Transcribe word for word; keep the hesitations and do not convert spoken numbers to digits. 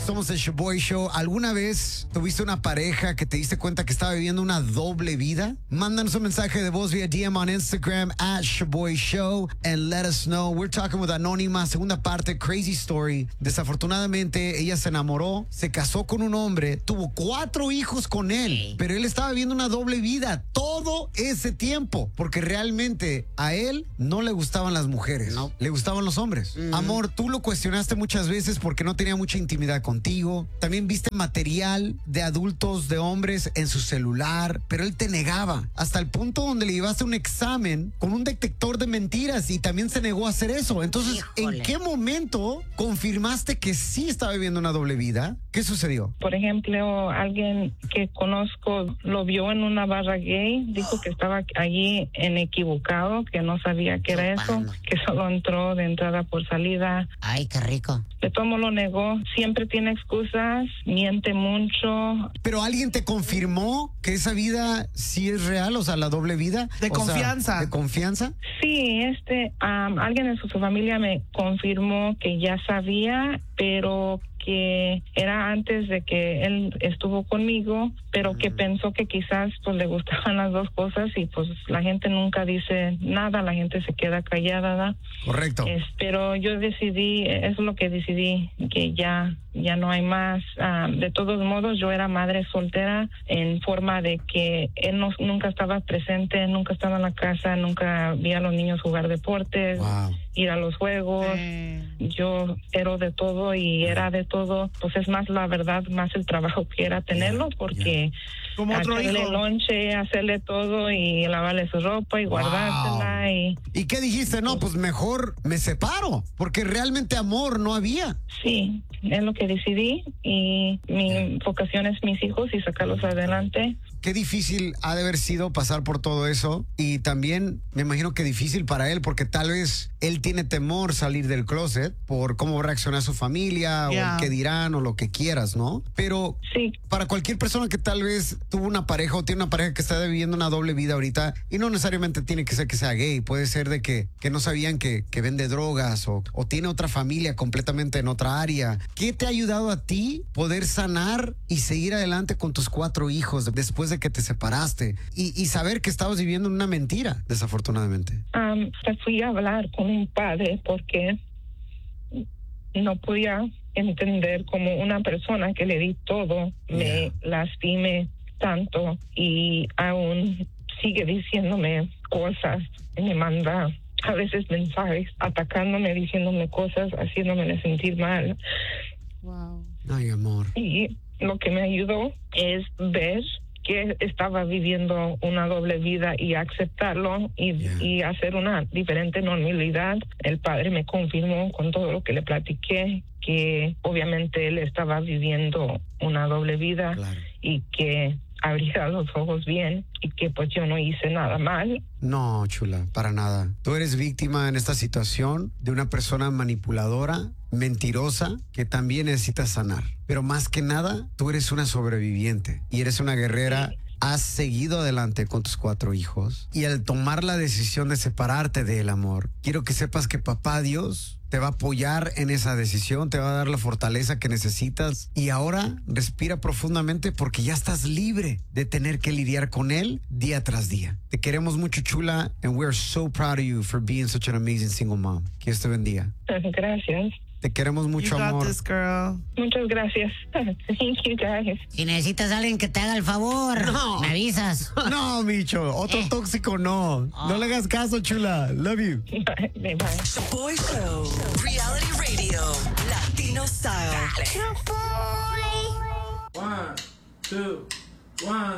somos el Shoboy Show. ¿Alguna vez tuviste una pareja que te diste cuenta que estaba viviendo una doble vida? Mándanos un mensaje de voz vía D M on Instagram at Shoboy Show and let us know. We're talking with Anónima, segunda parte, crazy story. Desafortunadamente, ella se enamoró, se casó con un hombre, tuvo cuatro hijos con él, pero él estaba viviendo una doble vida todo ese tiempo, porque realmente a él no le gustaban las mujeres, no. Le gustaban los hombres. Mm. Amor, tú lo cuestionaste muchas veces porque no tenía mucha intimidad contigo. También viste material de adultos, de hombres en su celular, pero él te negaba, hasta el punto donde le llevaste un examen con un detector de mentiras y también se negó a hacer eso. Entonces, Híjole. ¿en qué momento confirmaste que sí estaba viviendo una doble vida? ¿Qué sucedió? Por ejemplo, alguien que conozco lo vio en una barra gay, dijo que estaba allí en equivocado, que no sabía que era eso, que solo entró de entrada por salida. Ay, qué rico. De todo modo lo negó, siempre tiene excusas, miente mucho. ¿Pero alguien te confirmó que esa vida sí es real, o sea, la doble vida? De o confianza. Sea, ¿de confianza? Sí, este, um, alguien de su familia me confirmó que ya sabía, pero que era antes de que él estuvo conmigo, pero que pensó que quizás pues le gustaban las dos cosas y pues la gente nunca dice nada, la gente se queda callada, ¿verdad? Correcto. Es, pero yo decidí, eso es lo que decidí, que ya ya no hay más. Uh, de todos modos, yo era madre soltera en forma de que él no, nunca estaba presente, nunca estaba en la casa, nunca vi a los niños jugar deportes, wow. ir a los juegos. Mm. Yo era de todo y era de todo. Pues es más la verdad, más el trabajo que era tenerlo, porque yeah. Como otro hacerle hijo. lonche, hacerle todo y lavarle su ropa y wow. guardársela. Y... ¿Y qué dijiste? No, pues mejor me separo, porque realmente amor no había. Sí, es lo que decidí y mi vocación es mis hijos y sacarlos adelante. Qué difícil ha de haber sido pasar por todo eso, y también me imagino que difícil para él, porque tal vez él tiene temor salir del closet por cómo reacciona su familia, yeah. o el que dirán o lo que quieras, ¿no? Pero sí. para cualquier persona que tal vez tuvo una pareja o tiene una pareja que está viviendo una doble vida ahorita, y no necesariamente tiene que ser que sea gay, puede ser de que, que no sabían que, que vende drogas o, o tiene otra familia completamente en otra área. ¿Qué te ha ayudado a ti poder sanar y seguir adelante con tus cuatro hijos después de que te separaste y, y saber que estabas viviendo una mentira, desafortunadamente? Um, fui a hablar con un padre porque no podía entender cómo una persona que le di todo yeah. me lastime tanto y aún sigue diciéndome cosas, me manda a veces mensajes atacándome, diciéndome cosas, haciéndome sentir mal. Wow. Ay, amor. Y lo que me ayudó es ver que estaba viviendo una doble vida y aceptarlo y, yeah. y hacer una diferente normalidad. El padre me confirmó con todo lo que le platiqué que obviamente él estaba viviendo una doble vida, claro. y que abría los ojos bien y que pues yo no hice nada mal. No, chula, para nada. Tú eres víctima en esta situación de una persona manipuladora, mentirosa, que también necesita sanar. Pero más que nada, tú eres una sobreviviente y eres una guerrera. Sí. Has seguido adelante con tus cuatro hijos y al tomar la decisión de separarte del amor, quiero que sepas que papá Dios te va a apoyar en esa decisión, te va a dar la fortaleza que necesitas, y ahora respira profundamente porque ya estás libre de tener que lidiar con él día tras día. Te queremos mucho, chula, and we're so proud of you for being such an amazing single mom. Que Dios te bendiga. Gracias. Te queremos mucho, you got amor. This, girl. Muchas gracias. Thank you, guys. Si necesitas a alguien que te haga el favor, no. me avisas. No, Micho, otro eh. tóxico no. Oh. No le hagas caso, chula. Love you. Bye. Bye. Bye. Shoboy Show. Reality Radio. Latino style. One, two, one.